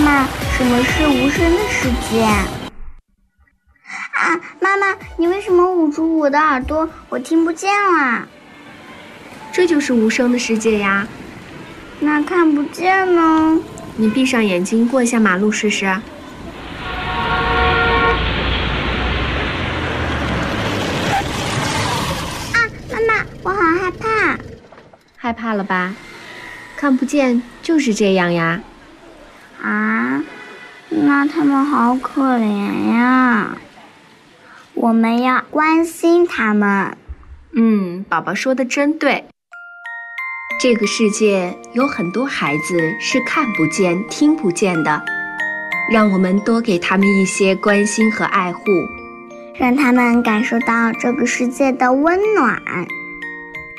妈，什么是无声的世界？妈妈，你为什么捂住我的耳朵？我听不见啦。 这就是无声的世界呀。 那看不见呢？ 你闭上眼睛过一下马路试试。 妈妈，我好害怕。 害怕了吧？看不见就是这样呀。 那他们好可怜呀。我们要关心他们。 宝宝说的真对。这个世界有很多孩子是看不见、听不见的，让我们多给他们一些关心和爱护， 让他们感受到这个世界的温暖。